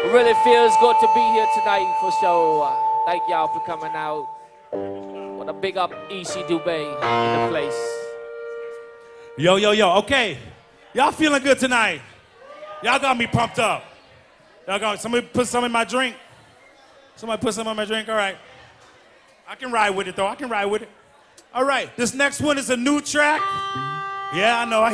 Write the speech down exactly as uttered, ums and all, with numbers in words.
really feels good to be here tonight for sure. Thank y'all for coming out. Want to big up E C Dubé in the place. Yo, yo, yo, okay. Y'all feeling good tonight? Y'all got me pumped up. Y'all got, somebody put some in my drink. Somebody put some in my drink, all right. I can ride with it though, I can ride with it. All right, this next one is a new track. Yeah, I know, I